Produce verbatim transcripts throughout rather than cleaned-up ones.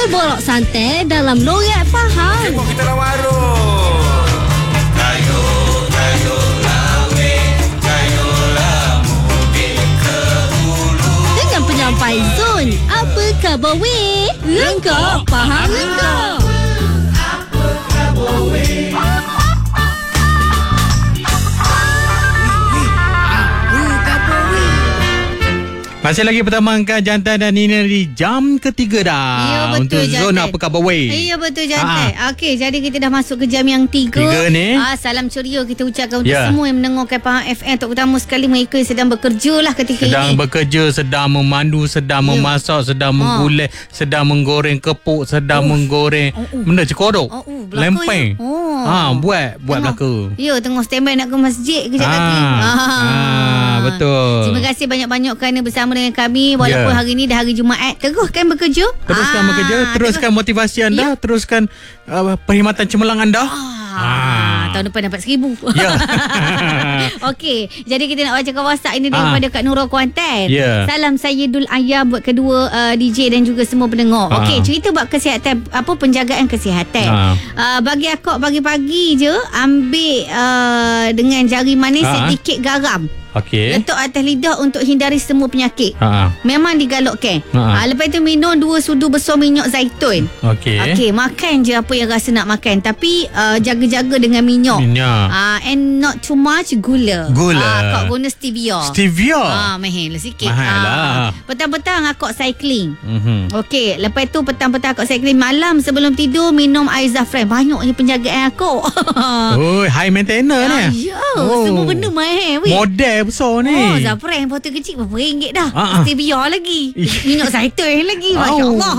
Berbolok santai dalam Loyak Faham. Tengok kita lah warung. Kayu, kayu lawe, kayu lah mudik ke hulu. Dengan penyampai Zon. Apa khabar weh? Engkau faham engkau? Apa khabar weh? Masih lagi pertemanan Jantan dan Nina di jam ketiga dah. Ya, betul, untuk Zon Jantan. apa khabar weh? Ya, betul Jantan. Okey, jadi kita dah masuk ke jam yang tiga. Tiga ni. Ah, salam ceria kita ucapkan untuk Ya. semua yang mendengarkan Faham F M. Terutama sekali mereka yang sedang bekerja lah ketika Sedang ini. bekerja, sedang memandu, sedang Ya. memasak, sedang menggulai, sedang menggoreng kepuk, sedang Oh. menggoreng Oh, oh. benda cekodok. Oh, oh, belaka lempeng. ya? Oh. Ha, buat buat Tengok. belaka. Ya, tengah standby nak ke masjid kejap Ah. lagi. Ah, betul. Terima kasih banyak-banyak kerana bersama dengan kami. Walaupun Ya. hari ini dah hari Jumaat. Teruskan bekerja. Teruskan Ah, bekerja, teruskan terus- motivasi anda, teruskan uh, perkhidmatan cemerlang anda. Ah, Ah. Tahun depan dapat seribu. Ya. Okey, jadi kita nak bacakan WhatsApp ini daripada Ah. Kak Nurul Kuantan. Ya. Salam saya Dul Ayam buat kedua uh, D J dan juga semua pendengar. Ah. Okey, cerita buat kesihatan, apa penjagaan kesihatan. Ah. Uh, bagi aku pagi-pagi je ambil uh, dengan jari manis Ah. sedikit garam. Okey. Letak atas lidah untuk hindari semua penyakit. Ha. Memang digalakkan. Ha. Ha, lepas tu minum dua sudu besar minyak zaitun. Okey. Okey, makan je apa yang rasa nak makan. Tapi uh, jaga-jaga dengan minyak. Minyak. Uh, and not too much gula. Gula. Uh, akak guna stevia. Stevia. Ah, mahal lah sikit. Mahal lah. Ah, petang-petang akak cycling. Mhm. Okey, lepas tu petang-petang akak cycling. Malam sebelum tidur minum air zafran. Banyaknya penjagaan akak. Oh, high maintenance Ah, ni. ya, Oh. semua benda mahal weh. Model besar ni. Oh, zafran botol kecil berapa ringgit dah. Ah, ah. Stevia lagi. Ish. Minyak zaitun lagi. Au. Masya-Allah.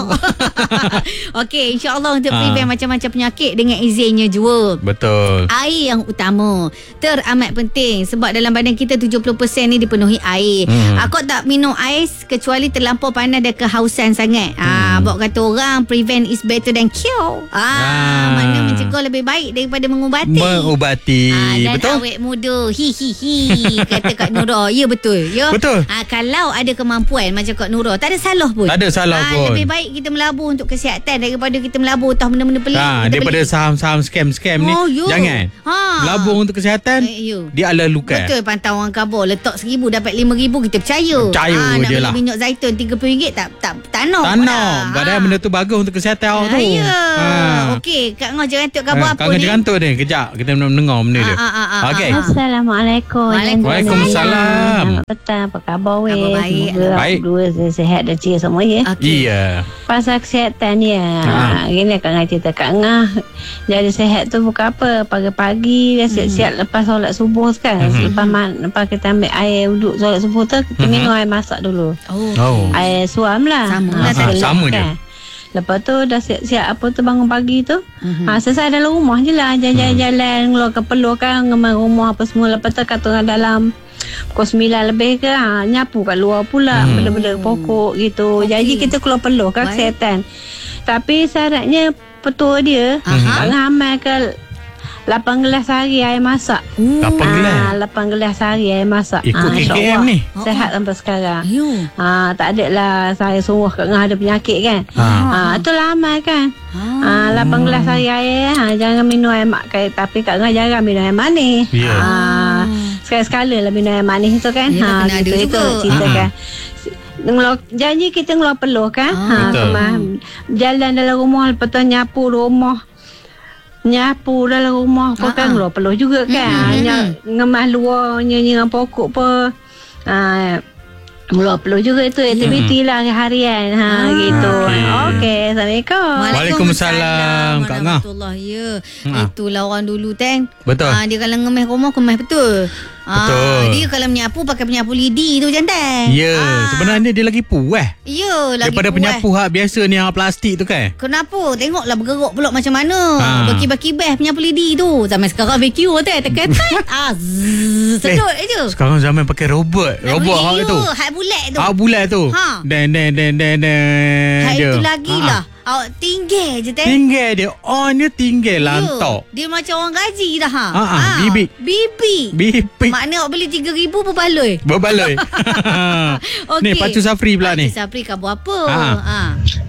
Okey, insya-Allah untuk Ah. prevent macam-macam penyakit dengan izinnya jua. Betul. Air yang utama teramat penting sebab dalam badan kita tujuh puluh peratus ni dipenuhi air. Hmm. Aku tak minum ais kecuali terlampau panas dan kehausan sangat. Ah, Hmm. buat kata orang prevent is better than cure. Ah, Ah. mana mencegah lebih baik daripada mengubati. Mengubati. Ah, dan Betul? awet muda. Hi hi hi kata Kak Nura. Ya betul. Ya. Betul. Ah, kalau ada kemampuan macam Kak Nura, tak ada salah pun. Tak ada salah ah, pun. Lebih baik kita melabur untuk kesihatan daripada kita melabur tahu benda-benda pelik. Ha, kita daripada beli. saham-saham scam-scam ni. Oh, ya. Jangan. Ha. Labur untuk kesihatan. Eh, ya. Dia ala luka. Betul, pantau orang khabar. Letak seribu dapat lima ribu, kita percaya. Percaya Ah, nak je beli lah. minyak zaitun tiga puluh ringgit tak tak tak nak. Tak nak. Padahal benda tu bagus untuk kesihatan awak tu. Ya. Ha. Okey, Kak Ngah jangan khabar Ha, apa Kak ni? Jangan tu ni. Kejap. Kita nak mendengar benda dia. Ah, ah, ah, ah, Okey. ah. Assalamualaikum. Waalaikumsalam. Selamat petang, apa khabar weh? Khabar baik. Semoga Baik. dua sihat dan ceria semua ya. Okey. Iya. Pasal kesihatan ni Ha. ha. Gini Kak Ngah cerita Kak Ngah. Jadi sihat tu bukan apa. Pagi-pagi dah siap-siap lepas solat subuh kan. Mhm. Lepas, man, lepas kita ambil air uduk solat subuh tu, kita Mhm. minum air masak dulu. Oh. Oh. Air suam lah. Sama Ha, lah sekali tadi. Sama kan. Lepas tu dah siap-siap apa tu bangun pagi tu. Mhm. Ha, selesai dalam rumah je lah. Jalan-jalan, ngeluar ke peluh kan, ngeman rumah apa semua. Lepas tu kat orang dalam pukul sembilan lebih ke, ha, nyapu kat luar pula. Hmm. Benda-benda pokok gitu. Okey. Jadi kita keluar peluh kan Baik. kesihatan. Tapi syaratnya petua dia, Aha. tak amal ke lapan gelas sehari air masak. Oh. Lapan gelas. Ah, lapan gelas sehari air masak. Ikut Ah, K K M insyaAllah. ni. Sehat sampai sekarang. You. Ha, tak ada lah saya suruh Kak Ngah ada penyakit kan. Ha. Ha, itulah amal kan. Ah. Ha, lapan gelas sehari air. Ha, jangan minum air mak kai, tapi Kak Ngah jarang minum air manis. Ya. Ha, sekali-sekala lah minum air manis tu kan. Ya, Ha, kena ada gitu, juga. itu cerita Ha. kan. Ngeluar, janji kita ngeluar peluh kan. Ah, Ha, betul. kemah, jalan dalam rumah lepas tu nyapu rumah. Nyapu dalam rumah pun Ah, kan ah. ngeluar peluh juga kan. Mm, mm, Hanya mm. ngemas luar nyiram pokok apa. Ha, ngeluar peluh juga itu aktiviti lah harian. Ha, Ah, gitu. okey. Okey, Assalamualaikum. Waalaikumsalam, Kak Ngah. Warahmatullahi ya. Ha. Itulah orang dulu Teng. Betul. Ah, dia kalau ngemes rumah kemas betul. Ah, Betul. dia kalau menyapu pakai penyapu lidi tu jantan. Ya. Ah. Sebenarnya dia lagi puas. Ya, lagi Daripada puas. penyapu hak biasa ni yang plastik tu kan. Kenapa? Tengoklah bergerak pula macam mana. Ha. Berkibas-kibas penyapu lidi tu. Zaman sekarang vacuum tu tekan tet. Ah, zzz, sedut Eh, je. Sekarang zaman pakai robot. Robot hak Ya, tu. hak bulat tu. Ah bulat tu. Ha. Dan dan dan dan dan. Hak dia. itu lagi Ha. lah. Awak tinggal je Teng. Tinggal dia. On dia tinggal lantak. Ya, dia macam orang gaji dah ha. Ha, ha, bibik. Bibik. Bipik. Makna awak beli tiga ribu berbaloi. Berbaloi. Okey. Ni Pacu Safri pula ni. Pacu Safri khabar apa? Ha. Ha.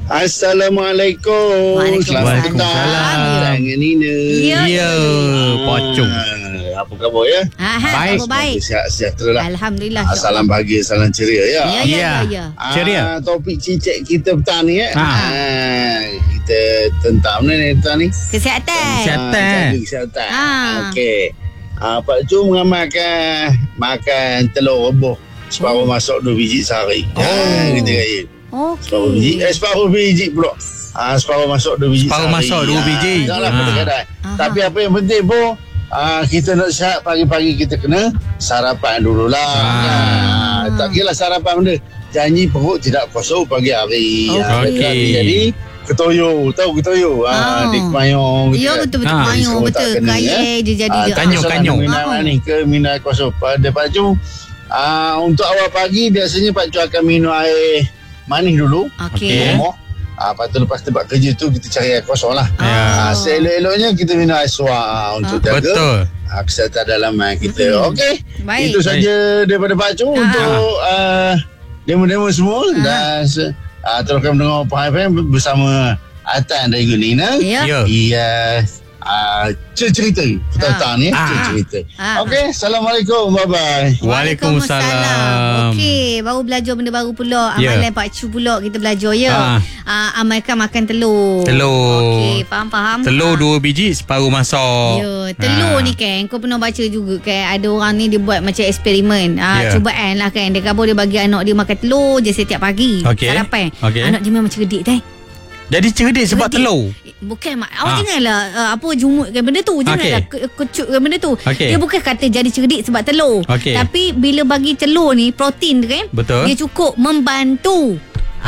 Assalamualaikum. Selamat petang. Waalaikumsalam. Dengan Nina. Ya. Ya, pocong. Ah, apa khabar ya? Ah, Baik. baik. baik. Sihat sejahtera lah. Alhamdulillah. Ah, salam bahagia, salam ceria ya. Ya, ya, Ya. ya. ya. Ah, Ceria. Topik cicit kita petang ni eh. Ha. Ah, kita tentang mana ni petang ni? Kesihatan. Kesihatan. Ah, jaga kesihatan. Ah. Okey. Ah, Pak Cu mengamalkan makan telur rebus separuh masuk dua biji sehari. Oh. Ah, kita kaya. Separuh biji. Okey. Eh, separuh biji pula. Ah, separuh masuk dua biji Separuh sehari. masuk dua Ah, biji. Janganlah Ah. kadang-kadang. Aha. Tapi apa yang penting pun, ah, kita nak sihat pagi-pagi kita kena sarapan dululah. Ah. Ah. Tak kira sarapan benda. Janji perut tidak kosong pagi hari. Okey. Ah, Okey. Jadi, ketoyo. Tahu ketoyo? Ah. Ah, di kemayong. gitu Ya, kan. betul-betul Ah, mayung. semua tak Betul. kena, Kaya eh. dia jadi Ah, dia. kanyung, tak kanyung. salah minum Ah. ni ke minum air kosong. Pada Pak Cu, ah, untuk awal pagi biasanya Pak Cu akan minum air manis dulu. Okey. Rumah. Ah, lepas tu lepas tempat kerja tu kita cari air kosong lah. Ya. Ah, seelok-eloknya kita minum air suar ah, untuk jaga Betul. ah, kesihatan dalaman kita. Mm-mm. Okey. Baik. Itu saja daripada Pak Cu Ah. untuk ah, demo-demo semua Ah. dan se- ah, teruskan mendengar Pahang F M bersama Atan dan Nina. Ya. Ya. Iya. Ah, cerita petang-petang ni Ah. cerita. Ah. Okey, assalamualaikum, bye bye. Waalaikumsalam. Okey, baru belajar benda baru pula. Ya. Amalan Pak Cu pula kita belajar ya. Ah. Ah, amalkan makan telur. Telur. Okey, faham-faham. Telur Ah. dua biji, separuh masuk. Ya, telur Ah. ni kan kau pernah baca juga kan ada orang ni dia buat macam eksperimen. Ah, Ya. cubaan lah kan. Dia kabur dia bagi anak dia makan telur je setiap pagi. Okey. Sarapan. Okey. Anak dia memang cerdik dah. Jadi cerdik sebab Cerdik. telur. Bukan mak. Awak Ah. janganlah uh, apa jumutkan benda tu. Janganlah Okey. ke- kecutkan benda tu. Okey. Dia bukan kata jadi cerdik sebab telur. Okey. Tapi bila bagi telur ni protein tu kan. Betul. Dia cukup membantu.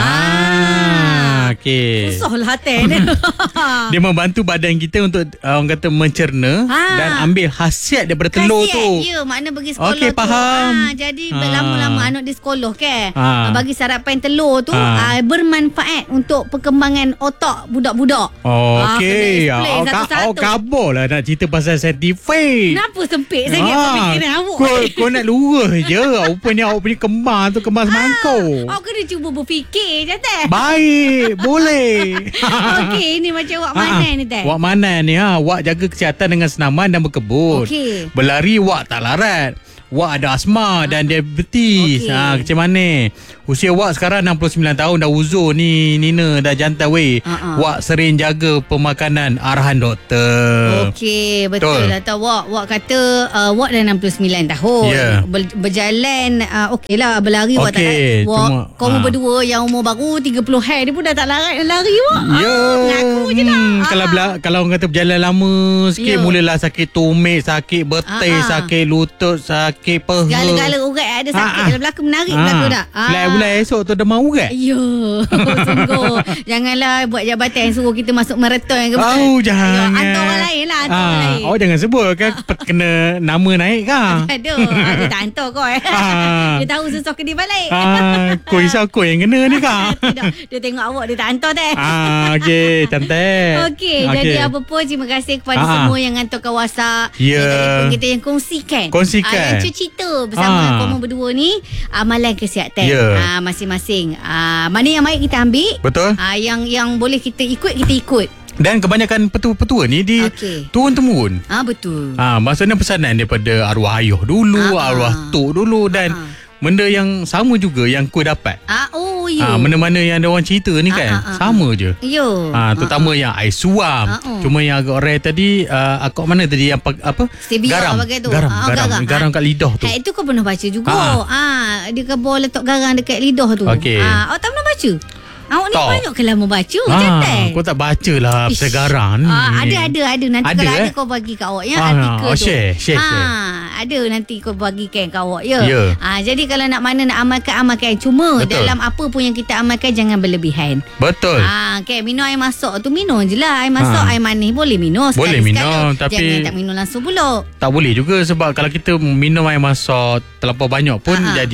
Ah, okey. Susahlah hati dia. Dia membantu badan kita untuk uh, orang kata mencerna Ha. dan ambil khasiat daripada telur Khasiat, tu. Ya, makna bagi sekolah Okey, tu. faham. Ha, jadi Ha. lama-lama anak di sekolah kan. Ha. Bagi sarapan telur tu Ha. ha. bermanfaat untuk perkembangan otak budak-budak. Oh, Ah, okey. kena explain Awak satu-satu. awak kabur lah nak cerita pasal saintifik. Kenapa sempit sangat Ah, pemikiran awak? kau, kau nak lurus je. Rupanya awak punya kembar tu kembar semangkuk. Awak kena cuba berfikir je teh. Baik, boleh. Okey, ni macam awak mana ni teh? Wak mana ni ha? Wak jaga kesihatan dengan senaman dan berkebun. Okey. Berlari wak tak larat. Wak ada asma dan diabetes. Okey. Ha, macam mana? Usia wak sekarang enam puluh sembilan tahun, dah uzur ni, Nina dah jantan weh. Ha-ha. Wak sering jaga pemakanan arahan doktor. Okey, betul, Betul. lah tahu Wak. Wak kata uh, Wak dah enam puluh sembilan tahun. Ya. Ber, berjalan uh, okey lah berlari Wak tak Okey, larat. Wak, cuma, kamu ah. berdua yang umur baru tiga puluh hai dia pun dah tak larat nak lari Wak. Ya. Ah, mengaku je lah. Hmm, kalau Ah. bela- kalau orang kata berjalan lama sikit, Ya. mulalah sakit tumit, sakit betis, Ah, ah. sakit lutut, sakit peha. Segala-gala urat ada sakit Ah, ah. dalam belakang menarik belakang tak? Bulan bulan esok tu dah mau urat. Ya, sungguh. Janganlah buat jabatan yang suruh kita masuk maraton ke Oh, jangan. Ya, hantar orang lain lah, hantar orang Ah, lain. awak jangan sebut kan pe- kena nama naik kan. Aduh, dia tak hantar kau eh. Ah. Dia tahu susah ke dia balik. Ah, kau risau kau yang kena ni kan. Tidak, dia tengok awak dia tak hantar teh. Ah, okey, cantik. Okey, jadi apa pun terima kasih kepada Ah, ah. semua yang hantarkan WhatsApp. Ya. Yang telefon kita yang kongsikan. Kongsikan. Ah, yang cerita bersama Ah. kamu berdua ni amalan kesihatan. Ya. Ah, masing-masing. Ah, mana yang baik kita ambil. Betul. Ah, yang yang boleh kita ikut kita ikut. Dan kebanyakan petua-petua ni di Okey. turun-temurun. Ah, betul. Ah, maksudnya pesanan daripada arwah ayah dulu, Ah, arwah ah. tok dulu dan Ah. benda yang sama juga yang kau dapat. Ah, oh ya. Ah, mana-mana yang ada orang cerita ni Ah, kan, ah, ah, sama je. Ya. Ah, terutama yang air suam. Ah, ah. Cuma yang agak rare tadi, uh, akak mana tadi yang pa- apa? Stevia garam. bagai tu. Garam, Ah, garam, garam. garam Ah. kat lidah tu. Eh, itu kau pernah baca juga. Ah. Ah, dia kebor letak garam dekat lidah tu. Okey. Ah, awak tak pernah baca? Awak ni Tak. banyak ke lama baca, Ah, jantan? kau tak baca lah Ish. pasal garam ni. Ah, ada ada ada nanti Ada, kalau ada eh? kau bagi kat awak ya Ah, artikel oh, tu. share, share, ah, share. ada nanti kau bagikan kat awak ya. Ya. Ah, jadi kalau nak mana nak amalkan amalkan cuma Betul. dalam apa pun yang kita amalkan jangan berlebihan. Betul. Ah, okay, minum air masak tu minum je lah. Air masak, Ah. air manis boleh minum Boleh sekali-sekala. minum, tapi- jangan tak minum langsung pula. Tak boleh juga sebab kalau kita minum air masak terlampau banyak pun Ah, ah. jadi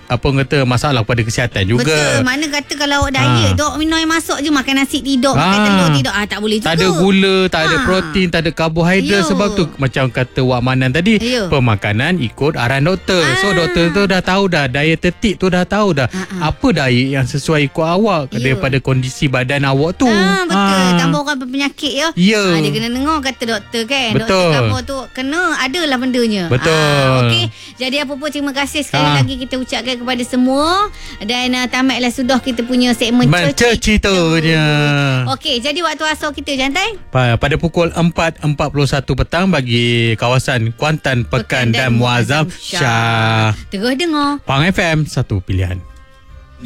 apa orang kata masalah pada kesihatan juga. Betul. Mana kata kalau awak diet, Ha. dok minum air masuk je, makan nasi tidur, Ha. makan telur tidur. Ah tak boleh juga. Tak ada gula, tak ada Ha. protein, tak ada karbohidrat. Yo. Sebab tu macam kata Wak Manan tadi, Yo. pemakanan ikut arahan doktor. Ah. So doktor tu dah tahu dah, dietetik tu dah tahu dah Ha-ha. apa diet yang sesuai ikut awak Yo. daripada kondisi badan awak tu. Ah, betul. Ha. Tambah orang berpenyakit ya. Ya. Ah, dia kena dengar kata doktor kan. Betul. Doktor tambah tu kena adalah bendanya. Betul. Ah, okey. Jadi apa pun terima kasih sekali Ah. lagi kita ucapkan kepada semua dan uh, tamatlah sudah kita punya segmen Mencercitanya. Okey, jadi waktu asal kita jantai. Pa- Pada pukul empat empat puluh satu petang bagi kawasan Kuantan, Pekan, dan Muazzam Shah. Terus dengar. Pang F M, satu pilihan.